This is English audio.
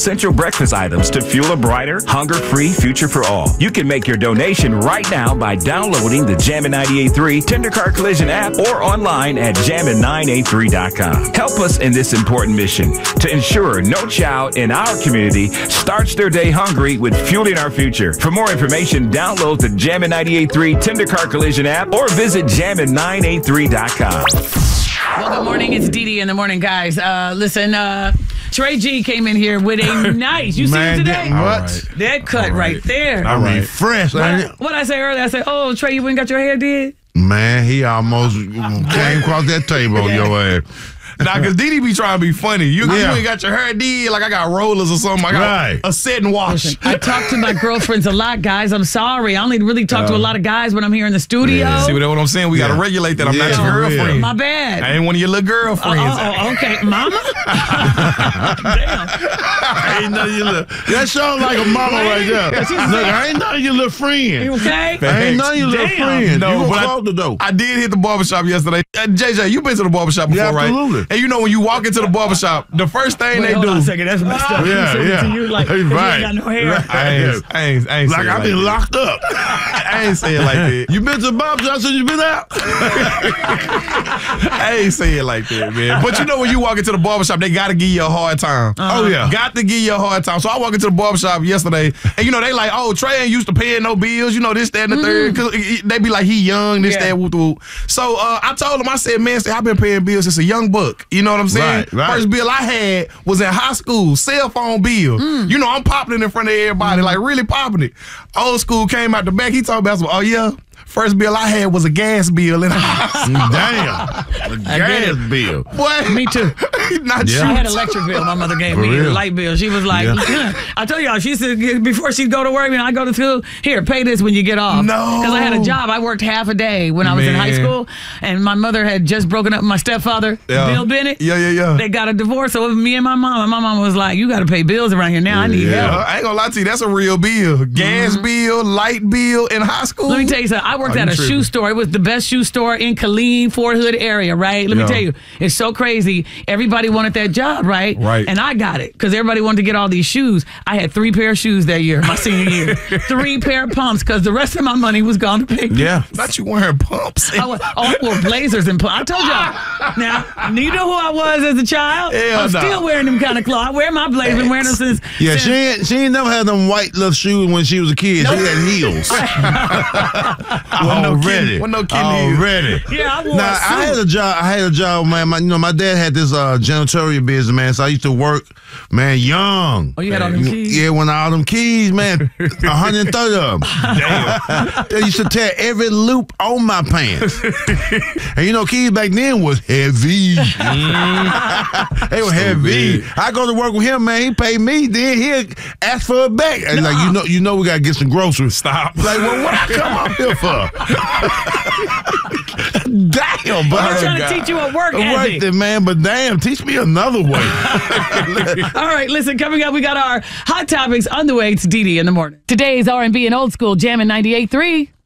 Central breakfast items to fuel a brighter, hunger-free future for all. You can make your donation right now by downloading the Jammin' 98.3 Tendercar Collision app or online at jammin983.com. Help us in this important mission to ensure no child in our community starts their day hungry with fueling our future. For more information, download the Jammin' 98.3 Tendercar Collision app or visit jammin983.com. Well, good morning. It's Dee Dee in the morning, guys. Listen, Trey G came in here with a nice. You see him today? What? That cut right there. I mean, fresh. What I say earlier? I said, "Oh, Trey, you went and got your hair did?" Man, he almost came across that table on your ass. Nah, because Dee Dee be trying to be funny. You ain't got your hair did like I got rollers or something. I got a set and wash. Listen, I talk to my girlfriends a lot, guys. I'm sorry. I only really talk to a lot of guys when I'm here in the studio. Yeah. See what I'm saying? We got to regulate that. I'm not your girlfriend. My bad. I ain't one of your little girlfriends. Okay. Mama? Damn. I ain't none of your little. That sounds like a mama right there. Look, I ain't none of your little friends. You okay? I ain't none of your little friends. No, you but close the door. I did hit the barbershop yesterday. JJ, you been to the barbershop before, right? Absolutely. And you know when you walk into the barbershop, the first thing they hold do. on a second. That's messed up. Yeah. To you like, you ain't got no hair. I ain't Like I've been locked up. I ain't say it like that. You been to the barbershop since you been out? I ain't say it like that, man. But you know when you walk into the barbershop, they got to give you a hard time. Oh, yeah. Got to give you a hard time. So I walk into the barbershop yesterday, and you know, they like, oh, Trey ain't used to paying no bills, you know, this, that, and the third. Cause they be like, he young, this, that, whoop, whoop. So I told him, I said, man, I've been paying bills since a young buck. You know what I'm saying? Right. First bill I had was in high school, cell phone bill. You know, I'm popping it in front of everybody, like really popping it. Old school came out the back. He talking about, oh, yeah. First bill I had was a gas bill in high school. Damn. A gas bill. Boy. Me too. Not you. I had an electric bill. My mother gave me a light bill. She was like, I told y'all, she said before she'd go to work, I go to school, here, pay this when you get off. No. Because I had a job. I worked half a day when I was in high school, and my mother had just broken up with my stepfather, Bill Bennett. Yeah. They got a divorce, so it was me and my mom. And my mom was like, you got to pay bills around here now. I need help. I ain't gonna lie to you, that's a real bill. Gas bill, light bill in high school. Let me tell you something. I worked at a shoe store. It was the best shoe store in Killeen, Fort Hood area, right? Let me tell you, it's so crazy. Everybody wanted that job, right? Right. And I got it because everybody wanted to get all these shoes. I had 3 pair of shoes that year, my senior year. 3 pair of pumps because the rest of my money was gone to pay. Yeah. Not you wearing pumps. I wore blazers and pumps. I told y'all. Now, you know who I was as a child? I'm still wearing them kind of clothes. I wear my blazers. Been wearing them since. Yeah, she ain't never had them white little shoes when she was a kid. Nope. She had heels. Already. Yeah, I wore now, I had a job, man. My dad had this janitorial business, man. So I used to work, man, young. Oh, you had all them keys? Yeah, when all them keys, man, 130 of them. Damn. They used to tear every loop on my pants. And keys back then was heavy. They were heavy. I go to work with him, man. He paid me. Then he'll ask for it back. And like, we got to get some groceries. Stop. Like, well, what I come up here for? Damn, bro. I'm trying to teach you a work ethic. Right there, man, but damn, teach me another way. All right, listen, coming up, we got our hot topics on the way. It's Dee Dee in the morning. Today's R&B and old school Jammin' 98.3.